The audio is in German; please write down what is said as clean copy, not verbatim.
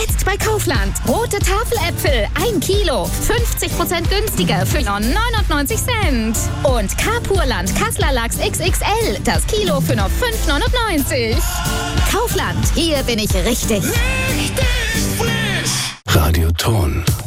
Jetzt bei Kaufland. Rote Tafeläpfel, 1 Kilo. 50% günstiger für 99 Cent. Und Carpurland Kassler Lachs XXL. Das Kilo für nur 5,99. Kaufland, hier bin ich richtig. Radio Ton.